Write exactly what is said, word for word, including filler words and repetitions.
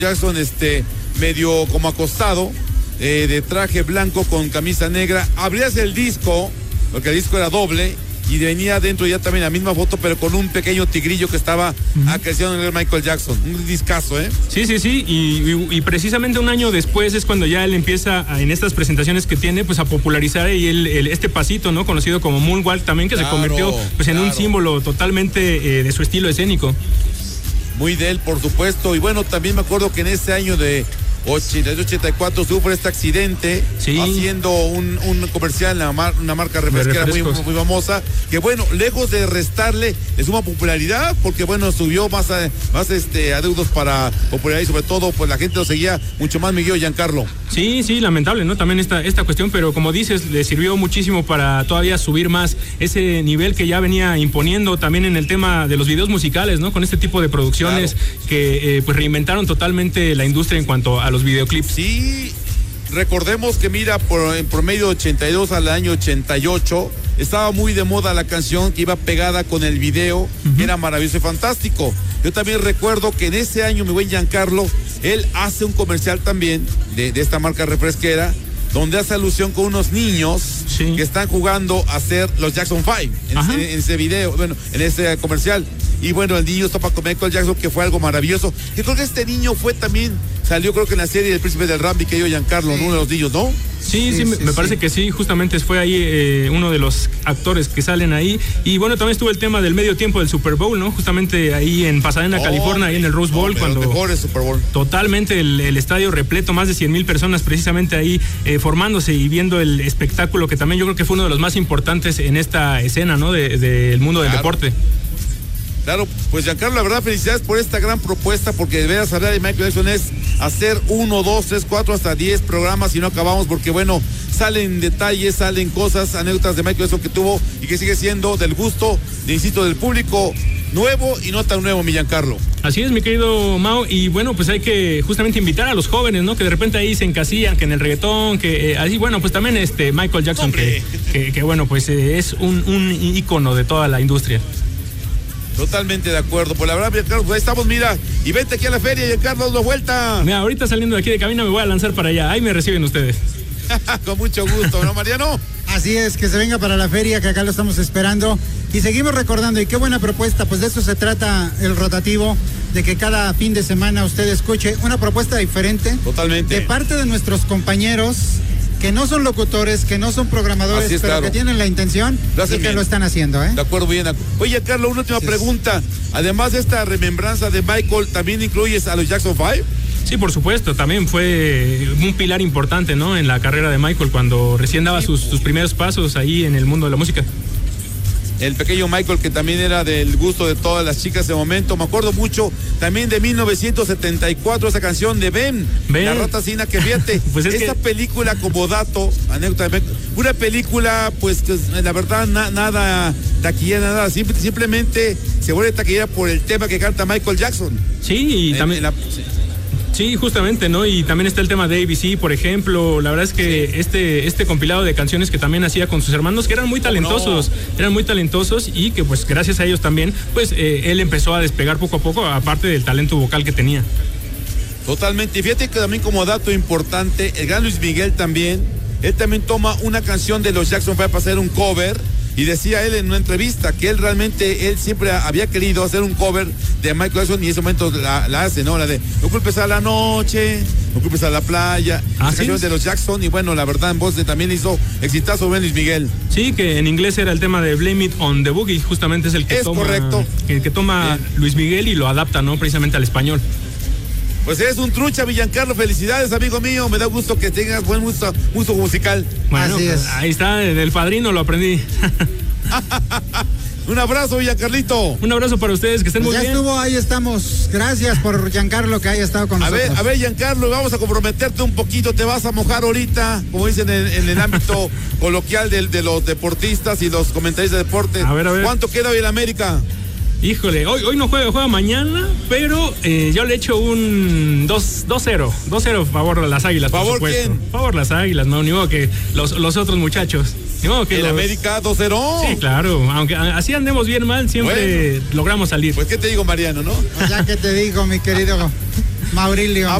Jackson, este, medio como acostado, eh, de traje blanco con camisa negra. Abrías el disco, porque el disco era doble, y venía dentro ya también la misma foto, pero con un pequeño tigrillo que estaba uh-huh. acariciando en el Michael Jackson. Un discazo, ¿eh? Sí, sí, sí, y, y, y precisamente un año después es cuando ya él empieza a, en estas presentaciones que tiene, pues a popularizar y el, el, este pasito, ¿no? Conocido como Moonwalk también, que claro, se convirtió pues en claro. un símbolo totalmente eh, de su estilo escénico. Muy de él, por supuesto. Y bueno, también me acuerdo que en ese año de ochenta y dos ochenta y cuatro sufre este accidente sí. haciendo un, un comercial, una, mar, una marca refresquera muy, muy famosa, que bueno, lejos de restarle, le suma popularidad, porque bueno, subió más, a, más este, adeudos para popularidad y sobre todo, pues la gente lo seguía mucho más, Miguel Giancarlo. Sí, sí, lamentable, ¿no? También esta, esta cuestión, pero como dices, le sirvió muchísimo para todavía subir más ese nivel que ya venía imponiendo también en el tema de los videos musicales, ¿no? Con este tipo de producciones claro. que eh, pues reinventaron totalmente la industria en cuanto a los videoclips. Sí, recordemos que mira, por, en promedio ochenta y dos al año ochenta y ocho, estaba muy de moda la canción que iba pegada con el video, uh-huh. que era maravilloso y fantástico. Yo también recuerdo que en ese año, mi buen Giancarlo, él hace un comercial también de, de esta marca refresquera, donde hace alusión con unos niños sí. que están jugando a ser los Jackson Five en ese, en ese video, bueno, en ese comercial. Y bueno, el niño topa con Michael Jackson, que fue algo maravilloso. Yo creo que este niño fue también, salió creo que en la serie del Príncipe del Rap, que yo Giancarlo, sí. uno de los niños, ¿no? Sí, sí, sí, me, sí, me parece sí. que sí, justamente fue ahí eh, uno de los actores que salen ahí. Y bueno, también estuvo el tema del medio tiempo del Super Bowl, ¿no? Justamente ahí en Pasadena, oh, California, ahí en el Rose Bowl, no, cuando mejores Super Bowl. Totalmente el, el estadio repleto, más de cien mil personas precisamente ahí eh, formándose y viendo el espectáculo, que también yo creo que fue uno de los más importantes en esta escena, ¿no? Del de, de mundo del claro. deporte. Claro, pues Giancarlo, la verdad, felicidades por esta gran propuesta, porque de veras hablar de Michael Jackson es hacer uno, dos, tres, cuatro, hasta diez programas y no acabamos, porque bueno, salen detalles, salen cosas, anécdotas de Michael Jackson que tuvo y que sigue siendo del gusto, de, insisto, del público nuevo y no tan nuevo, mi Giancarlo. Así es, mi querido Mao, y bueno, pues hay que justamente invitar a los jóvenes, ¿no? Que de repente ahí se encasillan, que en el reggaetón, que eh, así, bueno, pues también este Michael Jackson, que, que, que bueno, pues eh, es un, un ícono de toda la industria. Totalmente de acuerdo. Pues la verdad, Giancarlo, pues ahí estamos, mira, y vente aquí a la feria, Giancarlo, dando vuelta. Mira, ahorita saliendo de aquí de cabina me voy a lanzar para allá, ahí me reciben ustedes. Con mucho gusto, ¿no, Mariano? Así es, que se venga para la feria, que acá lo estamos esperando. Y seguimos recordando, y qué buena propuesta, pues de eso se trata el rotativo, de que cada fin de semana usted escuche una propuesta diferente. Totalmente. De parte de nuestros compañeros, que no son locutores, que no son programadores, es, pero claro. que tienen la intención lo y que bien. Lo están haciendo, ¿eh? De acuerdo, bien. Oye, Carlos, una última sí, pregunta. Además de esta remembranza de Michael, ¿también incluyes a los Jackson Five? Sí, por supuesto, también fue un pilar importante, ¿no? En la carrera de Michael, cuando recién daba sus, sus primeros pasos ahí en el mundo de la música. El pequeño Michael, que también era del gusto de todas las chicas de momento. Me acuerdo mucho también de mil novecientos setenta y cuatro, esa canción de Ben, Ben. La rata Sina, que fíjate, pues es esta que... película, como dato, anécdota, una película, pues que la verdad na, nada taquillera, nada, simple, simplemente se vuelve taquillera por el tema que canta Michael Jackson. Sí, y en, también... En la, sí. Sí, justamente, ¿no? Y también está el tema de A B C, por ejemplo. La verdad es que sí. este, este compilado de canciones que también hacía con sus hermanos, que eran muy talentosos, no. eran muy talentosos y que pues gracias a ellos también, pues eh, él empezó a despegar poco a poco, aparte del talento vocal que tenía. Totalmente. Y fíjate que también, como dato importante, el gran Luis Miguel también, él también toma una canción de los Jackson para hacer un cover. Y decía él en una entrevista que él realmente, él siempre había querido hacer un cover de Michael Jackson y en ese momento la, la hace, ¿no? La de No culpes a la noche, no culpes a la playa. ¿Ah, sí? Canciones de los Jackson, y bueno, la verdad en voz de, también hizo exitazo Ben Luis Miguel. Sí, que en inglés era el tema de Blame It on the Boogie, justamente es el que es toma. Correcto. Que, que toma Bien. Luis Miguel y lo adapta, ¿no? Precisamente al español. Pues eres un trucha, Giancarlo, felicidades, amigo mío, me da gusto que tengas buen gusto, gusto musical. Bueno, así es. Ahí está, del Padrino lo aprendí. Un abrazo, Giancarlito. Un abrazo para ustedes, que estén pues muy ya bien. Ya estuvo, ahí estamos. Gracias por Giancarlo que haya estado con a nosotros. Ver, a ver, Giancarlo, vamos a comprometerte un poquito, te vas a mojar ahorita, como dicen en, en el ámbito coloquial de, de los deportistas y los comentaristas de deporte. A ver, a ver. ¿Cuánto queda hoy en América? Híjole, hoy, hoy no juega, juega mañana, pero eh, yo le echo un dos cero. dos cero favor a las Águilas, ¿Favor por supuesto. quién? Favor las Águilas, no, ni modo que los, los otros muchachos. Ni modo que ¿El los... América dos cero? Sí, claro, aunque así andemos bien mal, siempre bueno, logramos salir. Pues, ¿qué te digo, Mariano, no? Ya que te digo, mi querido Maurilio.